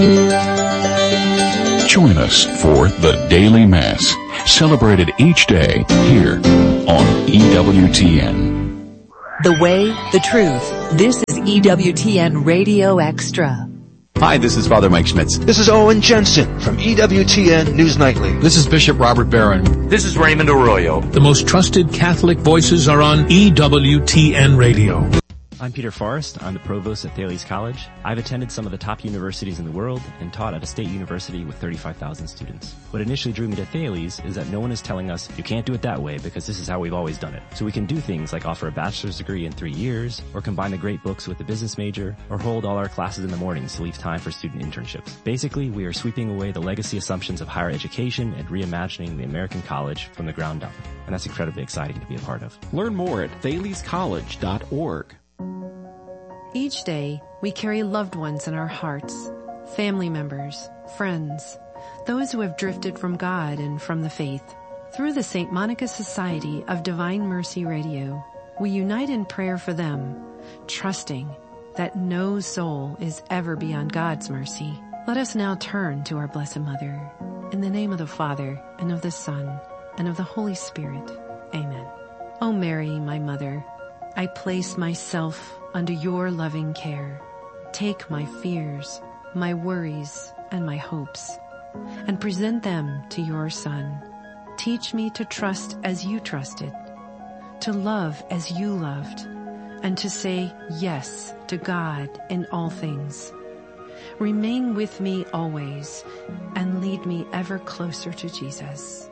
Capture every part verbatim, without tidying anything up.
Join us for the Daily Mass, celebrated each day here on E W T N. The way, the truth. This is E W T N Radio Extra. Hi, this is Father Mike Schmitz. This is Owen Jensen from E W T N News Nightly. This is Bishop Robert Barron. This is Raymond Arroyo. The most trusted Catholic voices are on E W T N Radio. I'm Peter Forrest. I'm the provost at Thales College. I've attended some of the top universities in the world and taught at a state university with thirty-five thousand students. What initially drew me to Thales is that no one is telling us you can't do it that way because this is how we've always done it. So we can do things like offer a bachelor's degree in three years, or combine the great books with a business major, or hold all our classes in the mornings to leave time for student internships. Basically, we are sweeping away the legacy assumptions of higher education and reimagining the American college from the ground up. And that's incredibly exciting to be a part of. Learn more at thales college dot org. Each day, we carry loved ones in our hearts, family members, friends, those who have drifted from God and from the faith. Through the Saint Monica Society of Divine Mercy Radio, we unite in prayer for them, trusting that no soul is ever beyond God's mercy. Let us now turn to our Blessed Mother. In the name of the Father, and of the Son, and of the Holy Spirit. Amen. O Mary, my Mother, I place myself under your loving care. Take my fears, my worries, and my hopes, and present them to your Son. Teach me to trust as you trusted, to love as you loved, and to say yes to God in all things. Remain with me always, and lead me ever closer to Jesus.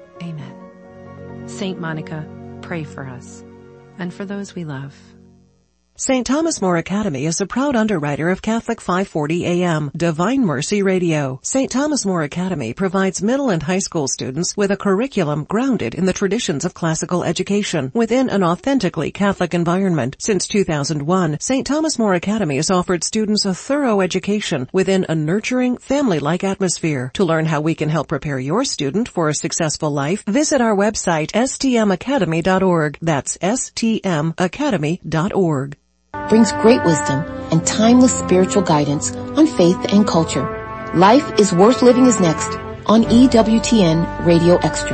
Amen. Saint Monica, pray for us, and for those we love. Saint Thomas More Academy is a proud underwriter of Catholic five forty A M, Divine Mercy Radio. Saint Thomas More Academy provides middle and high school students with a curriculum grounded in the traditions of classical education within an authentically Catholic environment. Since two thousand one, Saint Thomas More Academy has offered students a thorough education within a nurturing, family-like atmosphere. To learn how we can help prepare your student for a successful life, visit our website, s t m academy dot org. That's s t m academy dot org. Brings great wisdom and timeless spiritual guidance on faith and culture. Life is Worth Living is next on E W T N Radio Extra.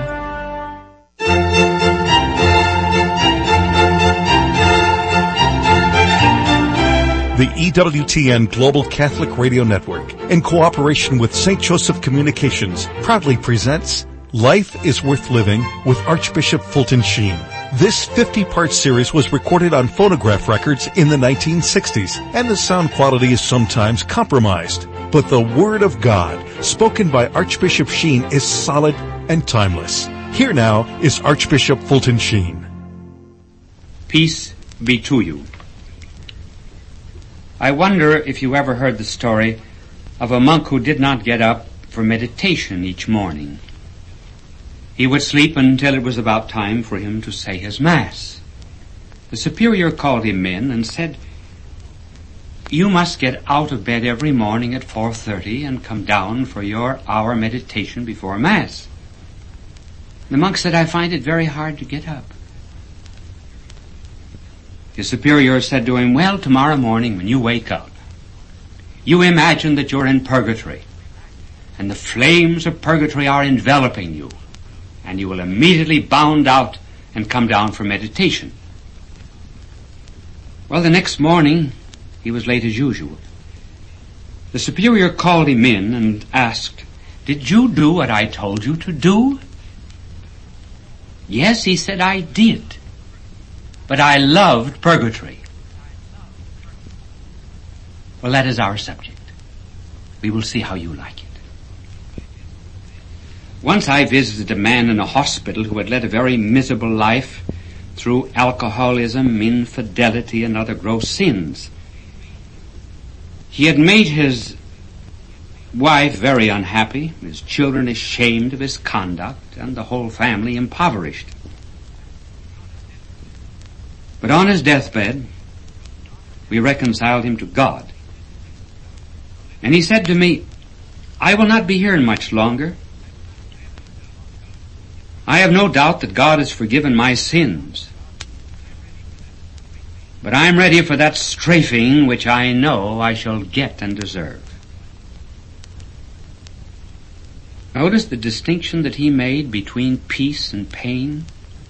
The E W T N Global Catholic Radio Network, in cooperation with Saint Joseph Communications, proudly presents Life is Worth Living with Archbishop Fulton Sheen. This fifty-part series was recorded on phonograph records in the nineteen sixties, and the sound quality is sometimes compromised. But the Word of God, spoken by Archbishop Sheen, is solid and timeless. Here now is Archbishop Fulton Sheen. Peace be to you. I wonder if you ever heard the story of a monk who did not get up for meditation each morning. He would sleep until it was about time for him to say his Mass. The superior called him in and said, "You must get out of bed every morning at four thirty and come down for your hour meditation before Mass." The monk said, "I find it very hard to get up." His superior said to him, "Well, tomorrow morning when you wake up, you imagine that you're in purgatory, and the flames of purgatory are enveloping you, and you will immediately bound out and come down for meditation." Well, the next morning, he was late as usual. The superior called him in and asked, "Did you do what I told you to do?" "Yes," he said, "I did. But I loved purgatory." Well, that is our subject. We will see how you like it. Once I visited a man in a hospital who had led a very miserable life through alcoholism, infidelity, and other gross sins. He had made his wife very unhappy, his children ashamed of his conduct, and the whole family impoverished. But on his deathbed, we reconciled him to God. And he said to me, "I will not be here much longer. I have no doubt that God has forgiven my sins. But I am ready for that strafing which I know I shall get and deserve." Notice the distinction that he made between peace and pain.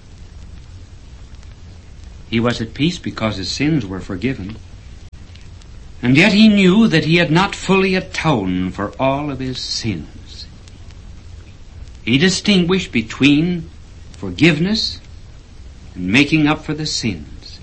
He was at peace because his sins were forgiven. And yet he knew that he had not fully atoned for all of his sins. He distinguished between forgiveness and making up for the sins.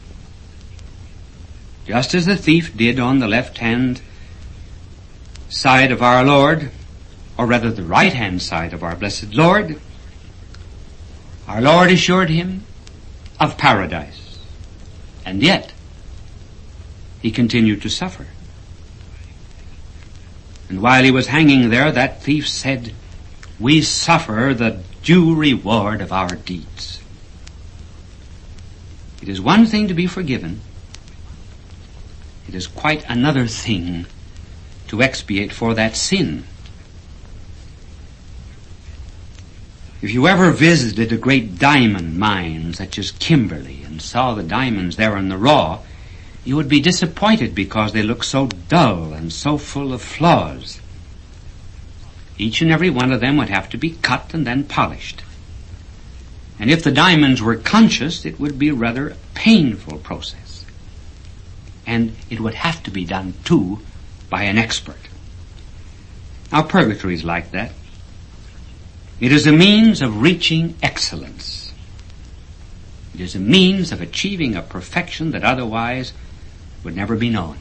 Just as the thief did on the left-hand side of our Lord, or rather the right-hand side of our blessed Lord, our Lord assured him of paradise. And yet, he continued to suffer. And while he was hanging there, that thief said, "We suffer the due reward of our deeds." It is one thing to be forgiven. It is quite another thing to expiate for that sin. If you ever visited a great diamond mine such as Kimberley and saw the diamonds there in the raw, you would be disappointed because they look so dull and so full of flaws. Each and every one of them would have to be cut and then polished. And if the diamonds were conscious, it would be rather a painful process. And it would have to be done, too, by an expert. Now, purgatory is like that. It is a means of reaching excellence. It is a means of achieving a perfection that otherwise would never be known.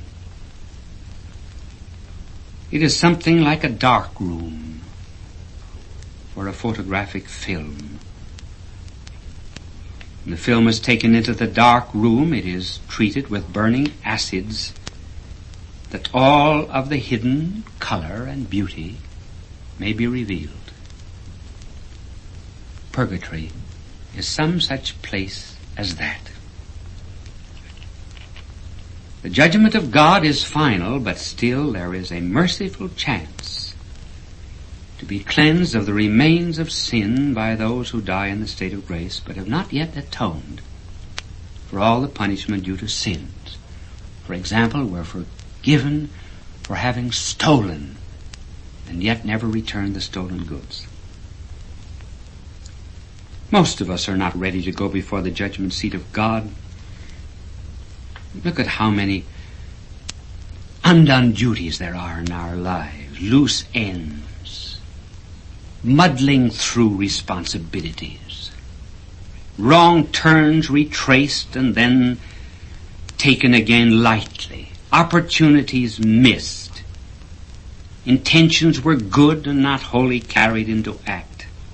It is something like a dark room for a photographic film. When the film is taken into the dark room, it is treated with burning acids that all of the hidden color and beauty may be revealed. Purgatory is some such place as that. The judgment of God is final, but still there is a merciful chance to be cleansed of the remains of sin by those who die in the state of grace, but have not yet atoned for all the punishment due to sins. For example, we're forgiven for having stolen and yet never returned the stolen goods. Most of us are not ready to go before the judgment seat of God. Look at how many undone duties there are in our lives, loose ends, muddling through responsibilities, wrong turns retraced and then taken again lightly, opportunities missed, intentions were good and not wholly carried into act.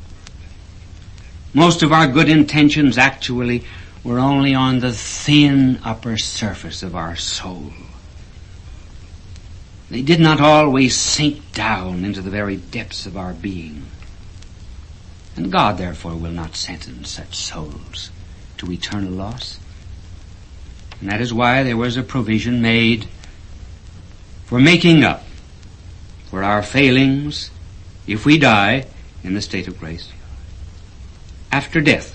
Most of our good intentions actually were only on the thin upper surface of our soul. They did not always sink down into the very depths of our being. And God, therefore, will not sentence such souls to eternal loss. And that is why there was a provision made for making up for our failings if we die in the state of grace after death.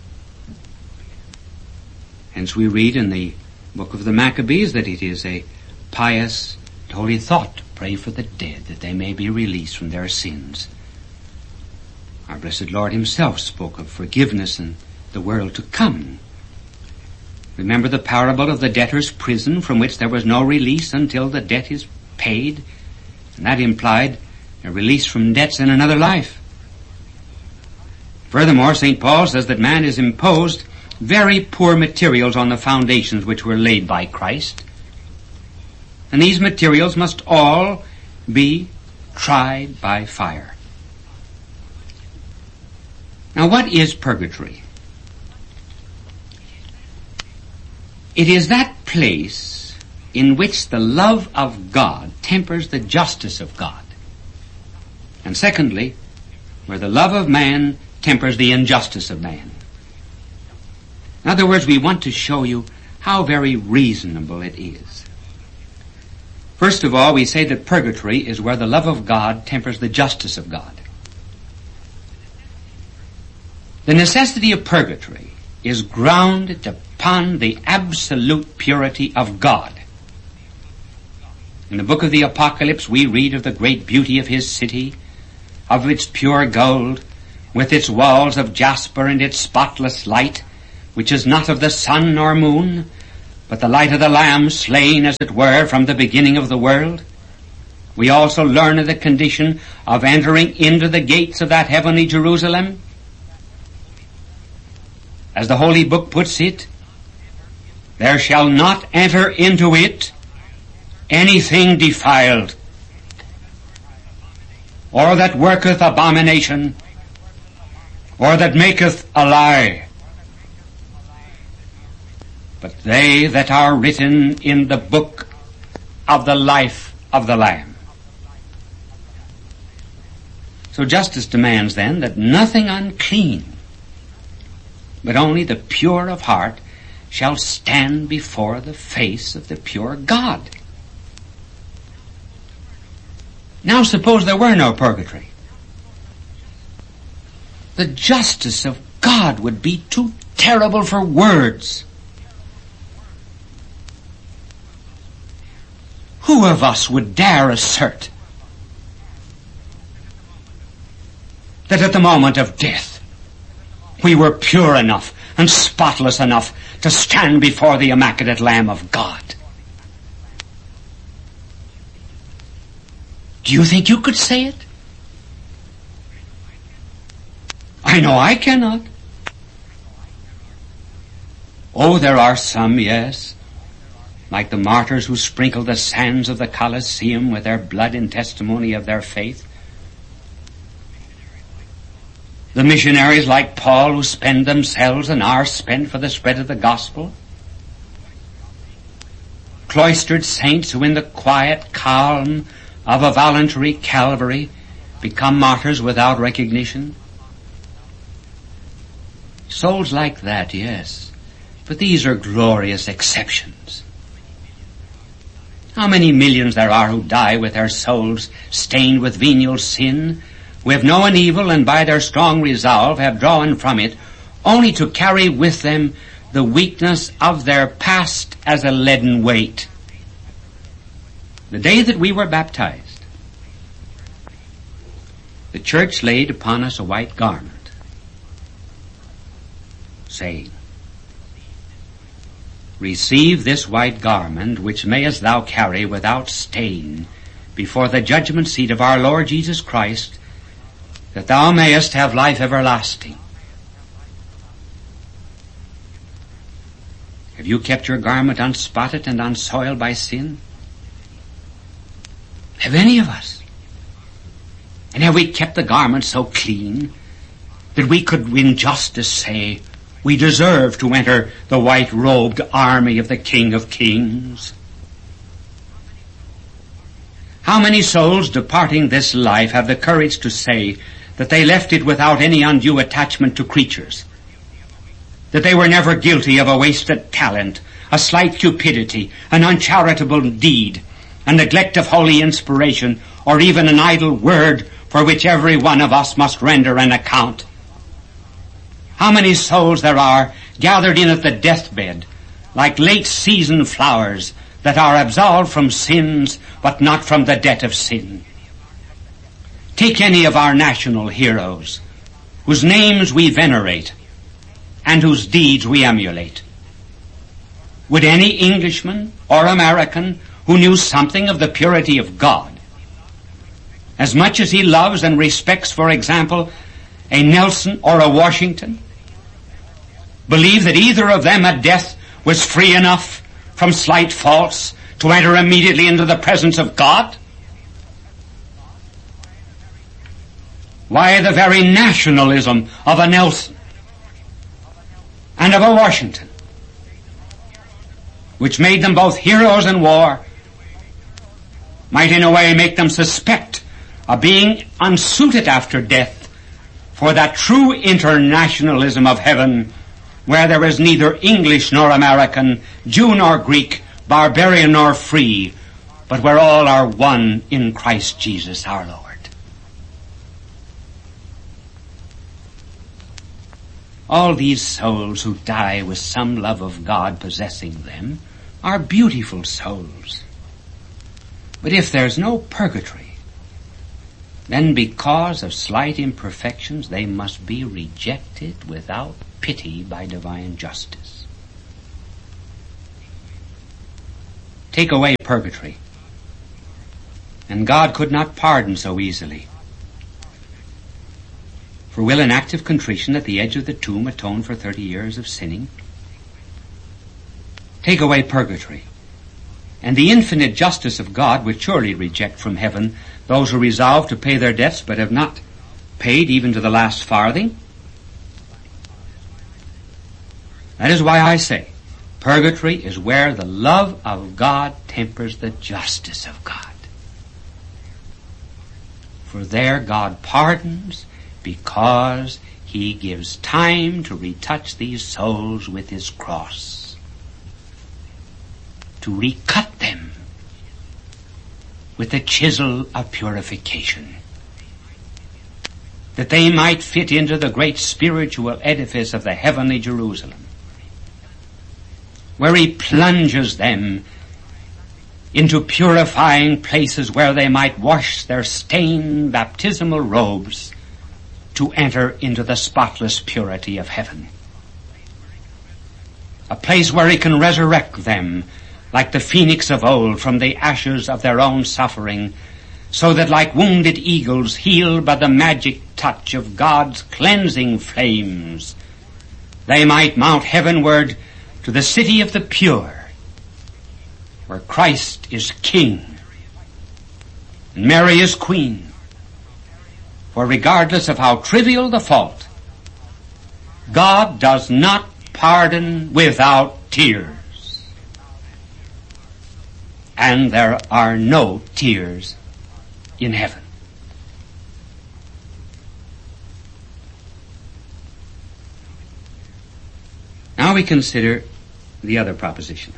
Hence we read in the book of the Maccabees that it is a pious and holy thought to pray for the dead, that they may be released from their sins. Our blessed Lord himself spoke of forgiveness in the world to come. Remember the parable of the debtor's prison, from which there was no release until the debt is paid, and that implied a release from debts in another life. Furthermore, Saint Paul says that man has imposed very poor materials on the foundations which were laid by Christ. And these materials must all be tried by fire. Now, what is purgatory? It is that place in which the love of God tempers the justice of God. And secondly, where the love of man tempers the injustice of man. In other words, we want to show you how very reasonable it is. First of all, we say that purgatory is where the love of God tempers the justice of God. The necessity of purgatory is grounded upon the absolute purity of God. In the book of the Apocalypse, we read of the great beauty of his city, of its pure gold, with its walls of jasper and its spotless light, which is not of the sun nor moon, but the light of the Lamb slain, as it were, from the beginning of the world. We also learn of the condition of entering into the gates of that heavenly Jerusalem. As the Holy Book puts it, there shall not enter into it anything defiled, or that worketh abomination, or that maketh a lie, but they that are written in the book of the life of the Lamb. So justice demands then that nothing unclean, but only the pure of heart, shall stand before the face of the pure God. Now suppose there were no purgatory. The justice of God would be too terrible for words. Who of us would dare assert that at the moment of death we were pure enough and spotless enough to stand before the immaculate Lamb of God? Do you think you could say it? I know I cannot. Oh, there are some, yes, like the martyrs who sprinkle the sands of the Colosseum with their blood in testimony of their faith. The missionaries like Paul who spend themselves and are spent for the spread of the gospel. Cloistered saints who in the quiet calm of a voluntary Calvary become martyrs without recognition. Souls like that, yes, but these are glorious exceptions. How many millions there are who die with their souls stained with venial sin, who have known evil and by their strong resolve have drawn from it, only to carry with them the weakness of their past as a leaden weight. The day that we were baptized, the church laid upon us a white garment, saying, "Receive this white garment, which mayest thou carry without stain before the judgment seat of our Lord Jesus Christ, that thou mayest have life everlasting." Have you kept your garment unspotted and unsoiled by sin? Have any of us? And have we kept the garment so clean that we could in justice say, we deserve to enter the white-robed army of the King of Kings? How many souls departing this life have the courage to say that they left it without any undue attachment to creatures, that they were never guilty of a wasted talent, a slight cupidity, an uncharitable deed, a neglect of holy inspiration, or even an idle word for which every one of us must render an account? How many souls there are gathered in at the deathbed, like late season flowers, that are absolved from sins, but not from the debt of sin. Take any of our national heroes, whose names we venerate, and whose deeds we emulate. Would any Englishman or American who knew something of the purity of God, as much as he loves and respects, for example, a Nelson or a Washington, believe that either of them at death was free enough from slight faults to enter immediately into the presence of God? Why, the very nationalism of a Nelson and of a Washington, which made them both heroes in war, might in a way make them suspect of being unsuited after death for that true internationalism of heaven, where there is neither English nor American, Jew nor Greek, barbarian nor free, but where all are one in Christ Jesus our Lord. All these souls who die with some love of God possessing them are beautiful souls. But if there's no purgatory, then because of slight imperfections they must be rejected without pity by divine justice. Take away purgatory, and God could not pardon so easily. For will an act of contrition at the edge of the tomb atone for thirty years of sinning? Take away purgatory, and the infinite justice of God would surely reject from heaven those who resolve to pay their debts but have not paid even to the last farthing. That is why I say, purgatory is where the love of God tempers the justice of God. For there God pardons because he gives time to retouch these souls with his cross, to recut them with the chisel of purification, that they might fit into the great spiritual edifice of the heavenly Jerusalem, where he plunges them into purifying places where they might wash their stained baptismal robes to enter into the spotless purity of heaven. A place where he can resurrect them like the phoenix of old from the ashes of their own suffering, so that like wounded eagles healed by the magic touch of God's cleansing flames, they might mount heavenward to the city of the pure, where Christ is King and Mary is Queen. For regardless of how trivial the fault, God does not pardon without tears. And there are no tears in heaven. Now we consider the other proposition.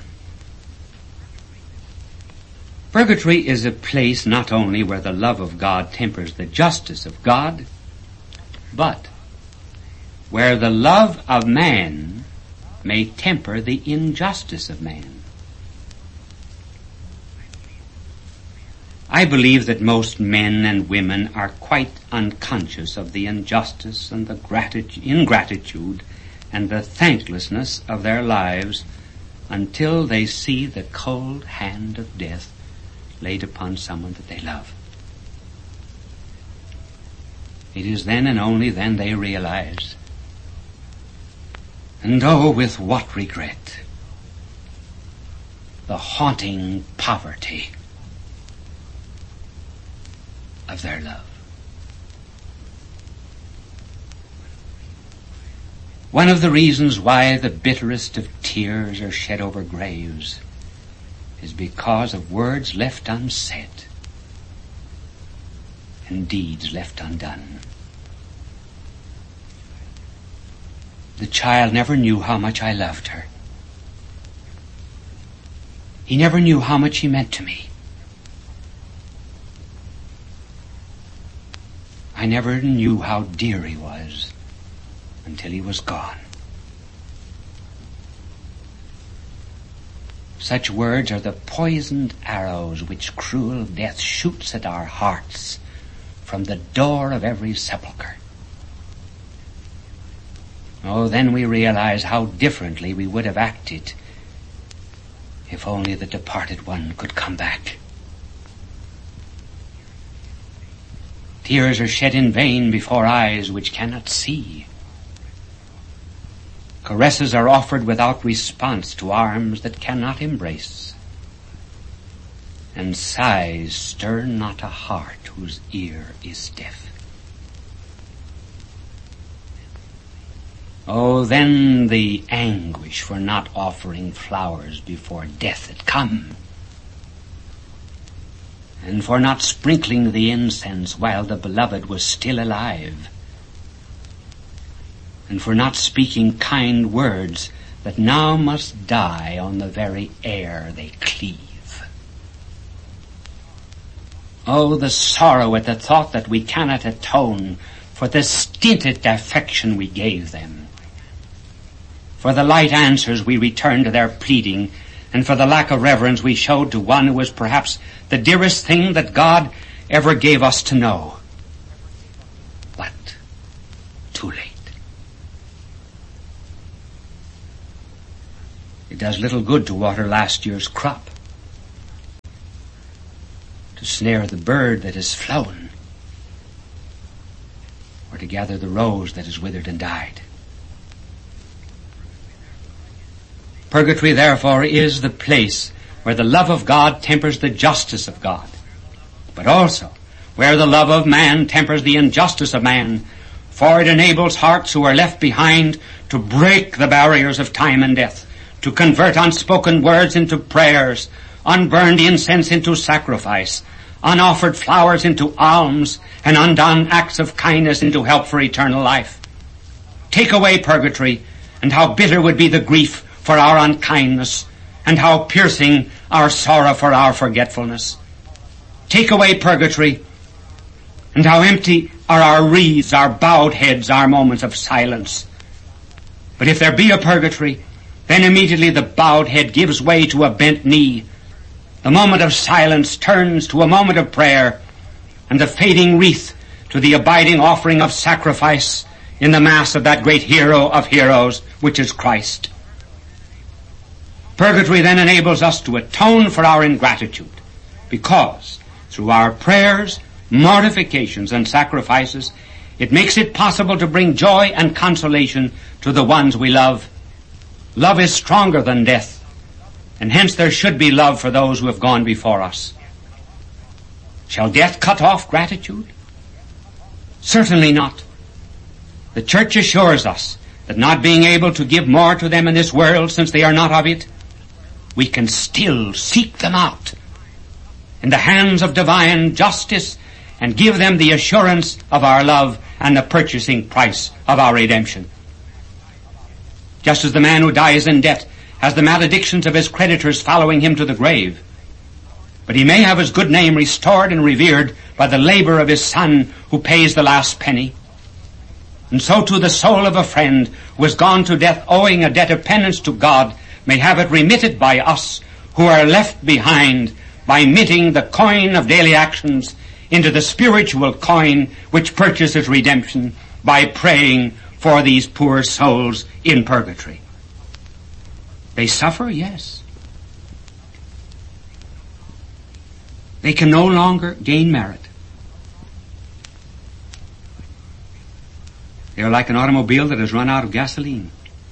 Purgatory is a place not only where the love of God tempers the justice of God, but where the love of man may temper the injustice of man. I believe that most men and women are quite unconscious of the injustice and the gratitude, ingratitude and the thanklessness of their lives until they see the cold hand of death laid upon someone that they love. It is then and only then they realize, and oh, with what regret, the haunting poverty of their love. One of the reasons why the bitterest of tears are shed over graves is because of words left unsaid and deeds left undone. The child never knew how much I loved her. He never knew how much he meant to me. I never knew how dear he was until he was gone. Such words are the poisoned arrows which cruel death shoots at our hearts from the door of every sepulchre. Oh, then we realize how differently we would have acted if only the departed one could come back. Tears are shed in vain before eyes which cannot see. Caresses are offered without response to arms that cannot embrace. And sighs stir not a heart whose ear is deaf. Oh, then the anguish for not offering flowers before death had come, and for not sprinkling the incense while the beloved was still alive, and for not speaking kind words that now must die on the very air they cleave. Oh, the sorrow at the thought that we cannot atone for the stinted affection we gave them, for the light answers we returned to their pleading, and for the lack of reverence we showed to one who was perhaps the dearest thing that God ever gave us to know. too late. It does little good to water last year's crop, to snare the bird that has flown, or to gather the rose that has withered and died. Purgatory, therefore, is the place where the love of God tempers the justice of God, but also where the love of man tempers the injustice of man, for it enables hearts who are left behind to break the barriers of time and death, to convert unspoken words into prayers, unburned incense into sacrifice, unoffered flowers into alms, and undone acts of kindness into help for eternal life. Take away purgatory, and how bitter would be the grief for our unkindness, and how piercing our sorrow for our forgetfulness. Take away purgatory, and how empty are our wreaths, our bowed heads, our moments of silence. But if there be a purgatory, then immediately the bowed head gives way to a bent knee. The moment of silence turns to a moment of prayer, and the fading wreath to the abiding offering of sacrifice in the mass of that great hero of heroes, which is Christ. Purgatory then enables us to atone for our ingratitude, because through our prayers, mortifications, and sacrifices, it makes it possible to bring joy and consolation to the ones we love. Love is stronger than death, and hence there should be love for those who have gone before us. Shall death cut off gratitude? Certainly not. The Church assures us that not being able to give more to them in this world since they are not of it, we can still seek them out in the hands of divine justice and give them the assurance of our love and the purchasing price of our redemption. Just as the man who dies in debt has the maledictions of his creditors following him to the grave, but he may have his good name restored and revered by the labor of his son who pays the last penny. And so too the soul of a friend who has gone to death owing a debt of penance to God may have it remitted by us who are left behind by mitting the coin of daily actions into the spiritual coin which purchases redemption by praying for these poor souls in purgatory. They suffer, yes. They can no longer gain merit. They are like an automobile that has run out of gasoline.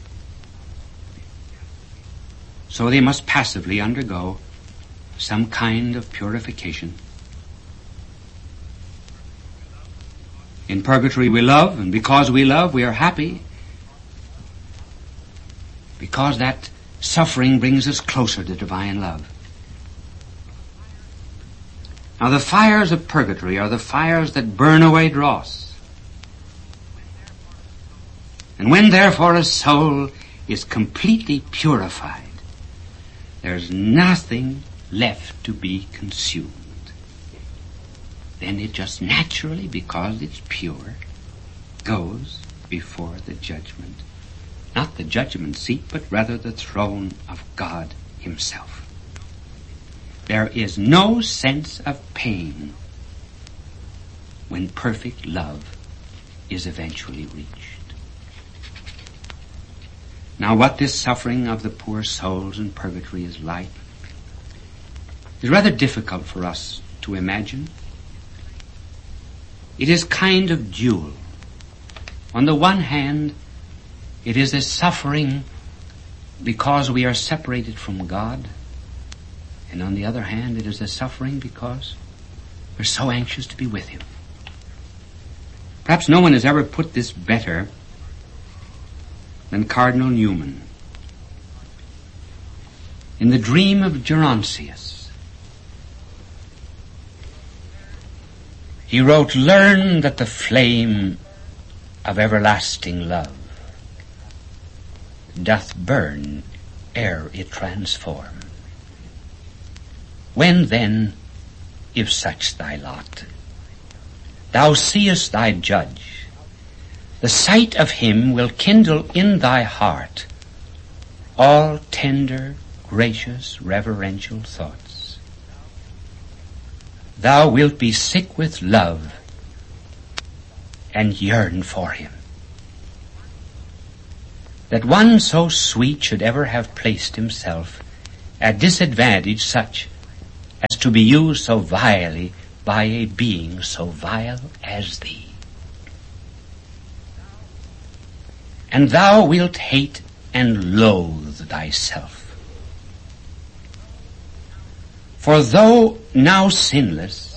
So they must passively undergo some kind of purification. In purgatory we love, and because we love, we are happy. Because that suffering brings us closer to divine love. Now the fires of purgatory are the fires that burn away dross. And when therefore a soul is completely purified, there's nothing left to be consumed. Then it just naturally, because it's pure, goes before the judgment. Not the judgment seat, but rather the throne of God Himself. There is no sense of pain when perfect love is eventually reached. Now what this suffering of the poor souls in purgatory is like is rather difficult for us to imagine. It is kind of dual. On the one hand, it is a suffering because we are separated from God. And on the other hand, it is a suffering because we're so anxious to be with Him. Perhaps no one has ever put this better than Cardinal Newman. In the Dream of Gerontius, he wrote, "Learn that the flame of everlasting love doth burn ere it transform. When then, if such thy lot, thou seest thy judge, the sight of him will kindle in thy heart all tender, gracious, reverential thoughts. Thou wilt be sick with love and yearn for him. that one so sweet should ever have placed himself at disadvantage such as to be used so vilely by a being so vile as thee. And thou wilt hate and loathe thyself. For though now sinless,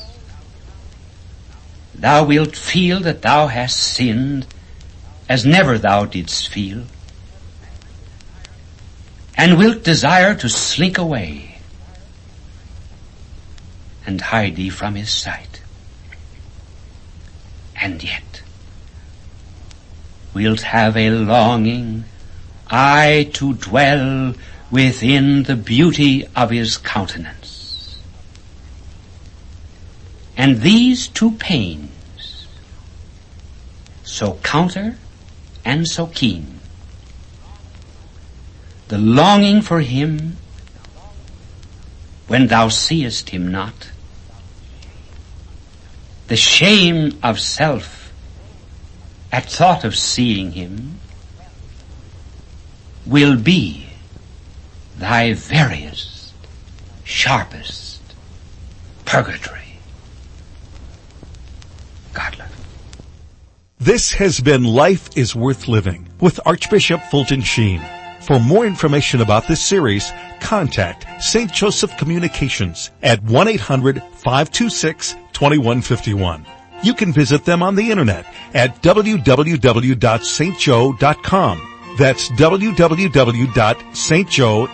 thou wilt feel that thou hast sinned as never thou didst feel, and wilt desire to slink away and hide thee from his sight. And yet wilt have a longing, aye, to dwell within the beauty of his countenance. And these two pains, so counter and so keen, the longing for him when thou seest him not, the shame of self at thought of seeing him, will be thy veriest, sharpest purgatory. God love. This has been Life is Worth Living with Archbishop Fulton Sheen. For more information about this series, contact Saint Joseph Communications at one eight hundred, five two six, two one five one. You can visit them on the internet at w w w dot st joe dot com. That's w w w dot st joe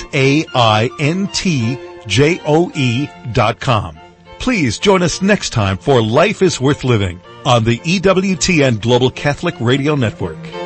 dot com. Please join us next time for Life is Worth Living on the E W T N Global Catholic Radio Network.